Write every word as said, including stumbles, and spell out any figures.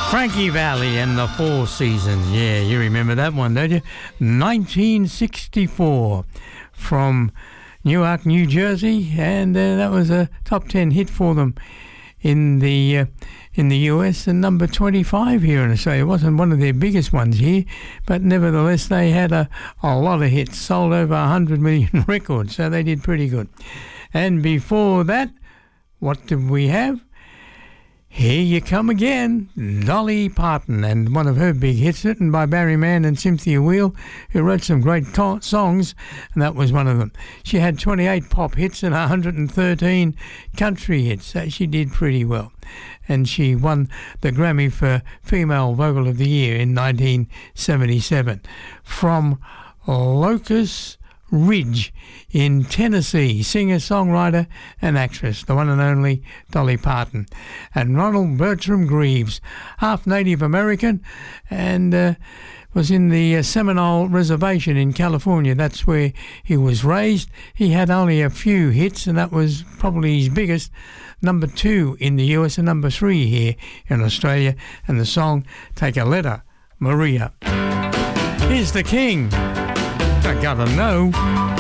Frankie Valli and the Four Seasons. Yeah, you remember that one, don't you? nineteen sixty-four from Newark, New Jersey, and uh, that was a top ten hit for them in the uh, in the U S and number twenty-five here in Australia. It wasn't one of their biggest ones here, but nevertheless they had a, a lot of hits, sold over one hundred million records, so they did pretty good. And before that, what did we have? Here You Come Again, Dolly Parton, and one of her big hits, written by Barry Mann and Cynthia Weil, who wrote some great co- songs, and that was one of them. She had twenty-eight pop hits and one hundred thirteen country hits, so she did pretty well. And she won the Grammy for Female Vocal of the Year in nineteen seventy-seven. From Locust Ridge in Tennessee, singer, songwriter and actress, the one and only Dolly Parton. And Ronald Bertram Greaves, half Native American, and uh, was in the uh, Seminole Reservation in California. That's where he was raised. He had only a few hits, and that was probably his biggest, number two in the U S and number three here in Australia. And the song, Take a Letter, Maria. Here's the King. I gotta know.